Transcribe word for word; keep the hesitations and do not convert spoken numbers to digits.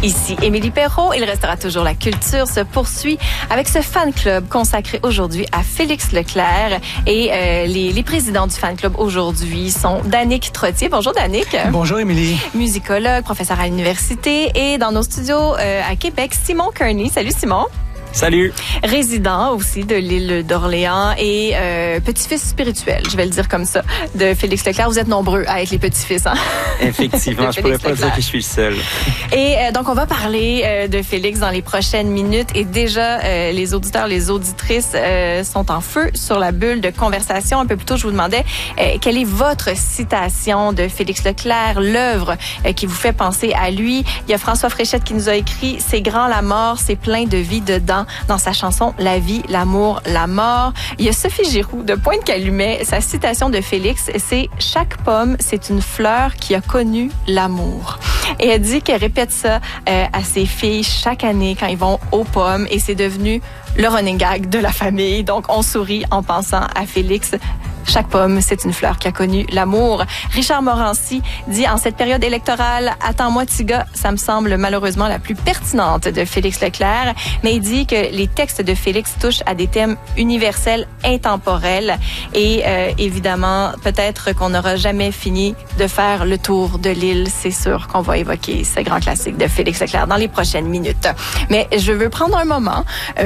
Ici Émilie Perrault. Il restera toujours la culture se poursuit avec ce fan club consacré aujourd'hui à Félix Leclerc. Et euh, les, les présidents du fan club aujourd'hui sont Danick Trottier. Bonjour Danick. Bonjour Émilie. Musicologue, professeur à l'université. Et dans nos studios euh, à Québec, Simon Kearney. Salut Simon. Salut. Résident aussi de l'île d'Orléans et euh, petit-fils spirituel, je vais le dire comme ça, de Félix Leclerc. Vous êtes nombreux à être les petits-fils, hein? Effectivement, je pourrais pas dire que je suis le seul. Et euh, donc, on va parler euh, de Félix dans les prochaines minutes. Et déjà, euh, les auditeurs, les auditrices euh, sont en feu sur la bulle de conversation. Un peu plus tôt, je vous demandais euh, quelle est votre citation de Félix Leclerc, l'œuvre euh, qui vous fait penser à lui. Il y a François Fréchette qui nous a écrit « C'est grand la mort, c'est plein de vie dedans ». Dans sa chanson « La vie, l'amour, la mort ». Il y a Sophie Giroux de Pointe-Calumet. Sa citation de Félix, c'est « Chaque pomme, c'est une fleur qui a connu l'amour ». Et elle dit qu'elle répète ça euh, à ses filles chaque année quand ils vont aux pommes. Et c'est devenu le running gag de la famille. Donc, on sourit en pensant à Félix. Chaque pomme, c'est une fleur qui a connu l'amour. Richard Morancy dit, en cette période électorale, « Attends-moi, petit gars », ça me semble malheureusement la plus pertinente de Félix Leclerc. Mais il dit que les textes de Félix touchent à des thèmes universels, intemporels. Et euh, évidemment, peut-être qu'on n'aura jamais fini de faire le tour de l'île. C'est sûr qu'on va évoquer ce grand classique de Félix Leclerc dans les prochaines minutes. Mais je veux prendre un moment... Euh,